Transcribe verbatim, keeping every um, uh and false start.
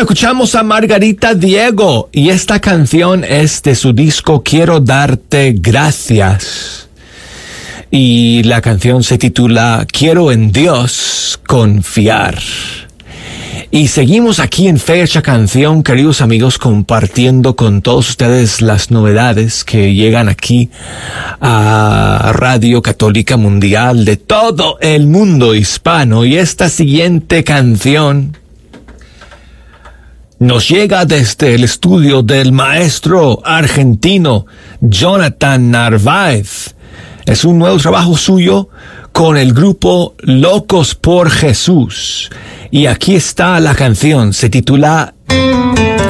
Escuchamos a Margarita Diego y esta canción es de su disco Quiero Darte Gracias. Y la canción se titula Quiero en Dios confiar. Y seguimos aquí en Fecha Canción, queridos amigos, compartiendo con todos ustedes las novedades que llegan aquí a Radio Católica Mundial de todo el mundo hispano. Y esta siguiente canción nos llega desde el estudio del maestro argentino Jonathan Narváez. Es un nuevo trabajo suyo con el grupo Locos por Jesús. Y aquí está la canción, se titula